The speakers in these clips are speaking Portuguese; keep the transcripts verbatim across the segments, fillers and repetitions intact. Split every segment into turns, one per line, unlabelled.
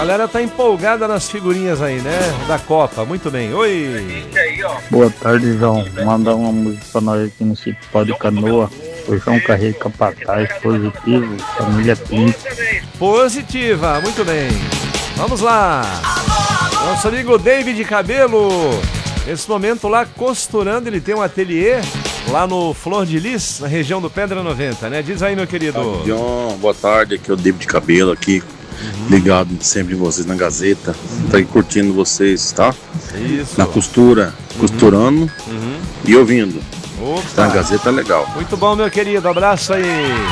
galera tá empolgada nas figurinhas aí, né? Da Copa. Muito bem. Oi.
Boa tarde, João. Manda uma música pra nós aqui no sítio Pau de Canoa. O João Carreiro Capataz, positivo, família Pinto.
Positiva, muito bem. Vamos lá. Nosso amigo David Cabelo. Nesse momento lá costurando, ele tem um ateliê lá no Flor de Lis, na região do Pedra noventa, né? Diz aí, meu querido.
Boa tarde, John. Boa tarde, aqui é o David Cabelo aqui. Uhum. Ligado sempre em vocês na Gazeta. Uhum. Tá aí curtindo vocês, tá?
Isso.
Na costura, uhum. costurando uhum. e ouvindo.
Opa.
Tá, na Gazeta é legal.
Muito bom, meu querido. Abraço aí.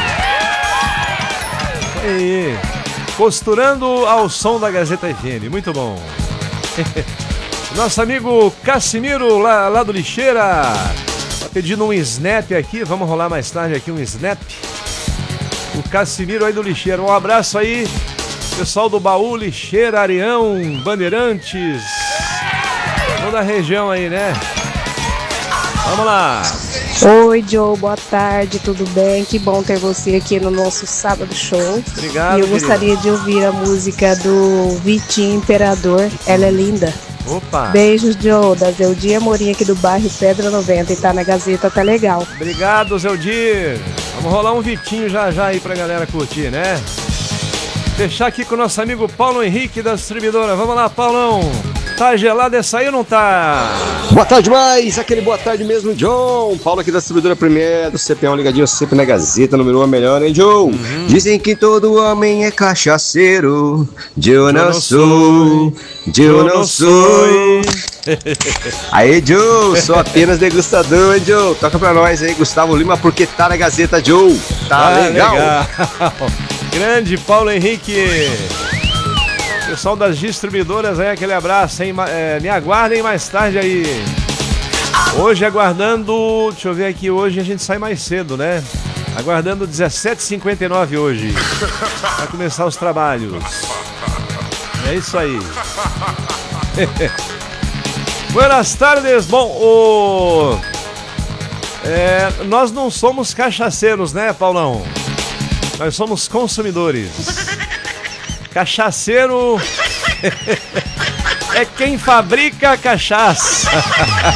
aí. Costurando ao som da Gazeta F M. Muito bom. Nosso amigo Cassimiro, lá, lá do Lixeira. Tá pedindo um snap aqui. Vamos rolar mais tarde aqui um snap. O Cassimiro aí do Lixeira. Um abraço aí. Pessoal do Baú, Lixeira, Areão, Bandeirantes. Toda a região aí, né? Vamos lá.
Oi, Joe, boa tarde, tudo bem? Que bom ter você aqui no nosso sábado show.
Obrigado,
E eu
querido.
gostaria de ouvir a música do Vitinho Imperador, Ela é Linda.
Opa.
Beijos, Joe, da Zeldir Amorim aqui do bairro Pedra noventa e tá na Gazeta, tá legal.
Obrigado, Zeldir. Vamos rolar um Vitinho já já aí pra galera curtir, né? Fechar aqui com o nosso amigo Paulo Henrique da distribuidora. Vamos lá, Paulão. Tá gelado essa aí ou não tá?
Boa tarde, mais aquele boa tarde mesmo, John. Paulo aqui da distribuidora Premier, do C P um ligadinho sempre na Gazeta, número um melhor, hein, Joe? Uhum. Dizem que todo homem é cachaceiro. Joe não, não sou, Joe não sou. Aí, Joe, sou apenas degustador, hein, Joe? Toca pra nós aí, Gustavo Lima, porque tá na Gazeta, Joe. Tá ah, legal. legal.
Grande Paulo Henrique. Pessoal das distribuidoras aí, aquele abraço, hein? É, me aguardem mais tarde aí. Hoje aguardando, deixa eu ver aqui, hoje a gente sai mais cedo, né? Aguardando dezessete e cinquenta e nove hoje. Vai começar os trabalhos. É isso aí. Buenas tardes. Bom, o... É, nós não somos cachaceiros, né, Paulão? Nós somos consumidores. Cachaceiro é quem fabrica a cachaça.